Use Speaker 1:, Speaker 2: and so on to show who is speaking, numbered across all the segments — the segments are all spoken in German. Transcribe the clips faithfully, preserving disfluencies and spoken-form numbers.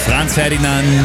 Speaker 1: Franz Ferdinand.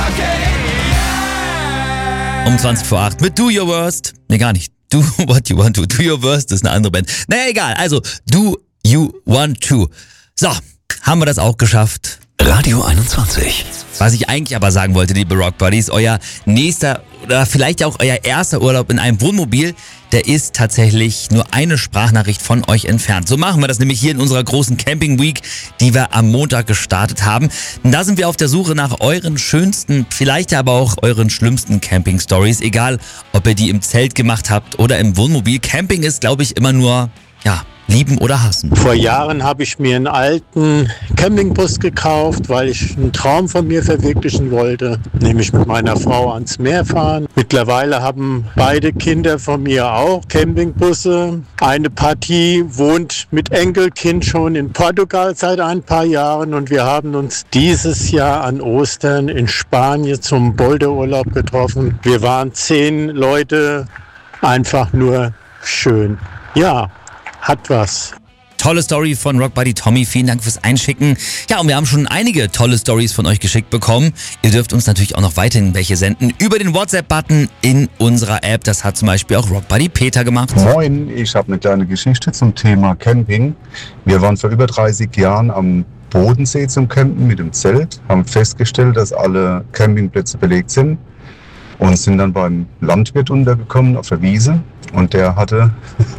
Speaker 1: Um zwanzig vor acht mit Do Your Worst. Nee, gar nicht. Do What You Want To. Do Your Worst ist eine andere Band. Naja, egal. Also, Do You Want To. So, haben wir das auch geschafft.
Speaker 2: Radio einundzwanzig.
Speaker 1: Was ich eigentlich aber sagen wollte, liebe Rock Buddies, euer nächster oder vielleicht auch euer erster Urlaub in einem Wohnmobil, der ist tatsächlich nur eine Sprachnachricht von euch entfernt. So machen wir das nämlich hier in unserer großen Camping Week, die wir am Montag gestartet haben. Und da sind wir auf der Suche nach euren schönsten, vielleicht aber auch euren schlimmsten Camping-Stories. Egal, ob ihr die im Zelt gemacht habt oder im Wohnmobil. Camping ist, glaube ich, immer nur, ja, lieben oder hassen.
Speaker 3: Vor Jahren habe ich mir einen alten Campingbus gekauft, weil ich einen Traum von mir verwirklichen wollte, nämlich mit meiner Frau ans Meer fahren. Mittlerweile haben beide Kinder von mir auch Campingbusse. Eine Partie wohnt mit Enkelkind schon in Portugal seit ein paar Jahren und wir haben uns dieses Jahr an Ostern in Spanien zum Boulderurlaub getroffen. Wir waren zehn Leute, einfach nur schön. Ja, hat was.
Speaker 1: Tolle Story von Rock Buddy Tommy. Vielen Dank fürs Einschicken. Ja, und wir haben schon einige tolle Stories von euch geschickt bekommen. Ihr dürft uns natürlich auch noch weiterhin welche senden über den WhatsApp-Button in unserer App. Das hat zum Beispiel auch Rock Buddy Peter gemacht.
Speaker 4: Moin, ich habe eine kleine Geschichte zum Thema Camping. Wir waren vor über dreißig Jahren am Bodensee zum Campen mit dem Zelt, haben festgestellt, dass alle Campingplätze belegt sind und sind dann beim Landwirt untergekommen auf der Wiese und der hatte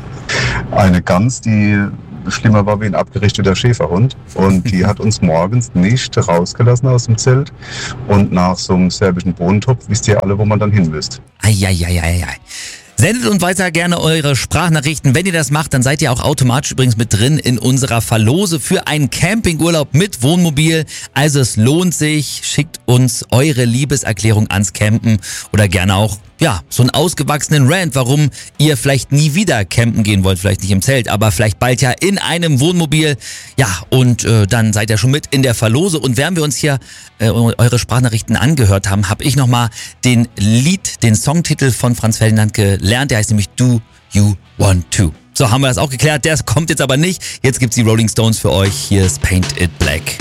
Speaker 4: eine Gans, die schlimmer war wie ein abgerichteter Schäferhund. Und die hat uns morgens nicht rausgelassen aus dem Zelt. Und nach so einem serbischen Bohnentopf wisst ihr alle, wo man dann hin müsst.
Speaker 1: Eieieiei. Sendet uns weiter gerne eure Sprachnachrichten. Wenn ihr das macht, dann seid ihr auch automatisch übrigens mit drin in unserer Verlose für einen Campingurlaub mit Wohnmobil. Also es lohnt sich. Schickt uns eure Liebeserklärung ans Campen oder gerne auch ja, so einen ausgewachsenen Rant, warum ihr vielleicht nie wieder campen gehen wollt, vielleicht nicht im Zelt, aber vielleicht bald ja in einem Wohnmobil. Ja, und äh, dann seid ihr schon mit in der Verlose. Und während wir uns hier äh, eure Sprachnachrichten angehört haben, habe ich nochmal den Lied, den Songtitel von Franz Ferdinand gelernt. Der heißt nämlich Do You Want To. So, haben wir das auch geklärt. Der kommt jetzt aber nicht. Jetzt gibt's die Rolling Stones für euch. Hier ist Paint It Black.